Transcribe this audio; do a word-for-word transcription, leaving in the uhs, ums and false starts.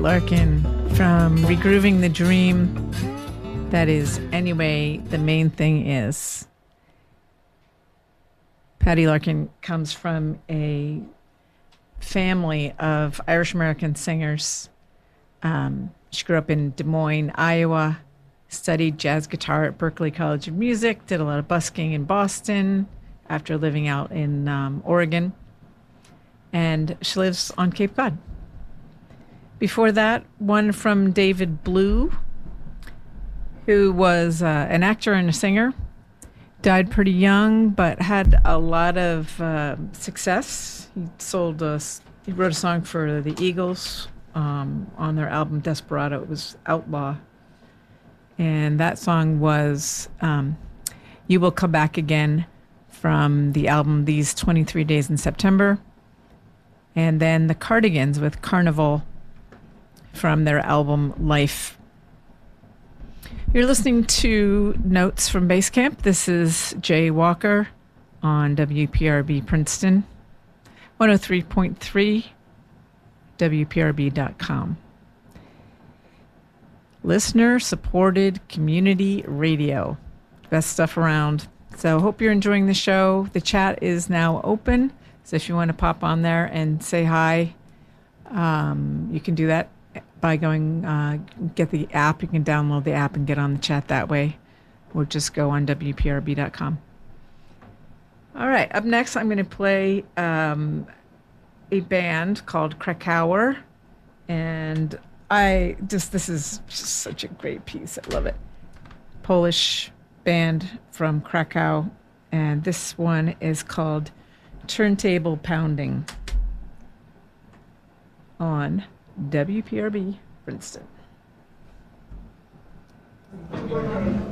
Larkin from Regrooving the Dream. That is Anyway, the Main Thing Is. Patty Larkin comes from a family of Irish American singers. Um, she grew up in Des Moines, Iowa, studied jazz guitar at Berklee College of Music, did a lot of busking in Boston after living out in um, Oregon, and she lives on Cape Cod. Before that, one from David Blue, who was uh, an actor and a singer. Died pretty young, but had a lot of uh, success. He sold a, he wrote a song for the Eagles um, on their album Desperado. It was Outlaw. And that song was um, You Will Come Back Again from the album These twenty-three Days in September. And then the Cardigans with Carnival from their album Life. You're listening to Notes from Basecamp. This is Jay Walker on W P R B Princeton, one oh three point three, W P R B dot com. Listener-supported community radio. Best stuff around. So hope you're enjoying the show. The chat is now open, so if you want to pop on there and say hi, um, you can do that by going, uh, get the app. You can download the app and get on the chat that way, or just go on W P R B dot com. All right, up next, I'm going to play um, a band called Krakauer, and I just, this is just such a great piece. I love it. Polish band from Krakow, and this one is called Turntable Pounding on W P R B Princeton.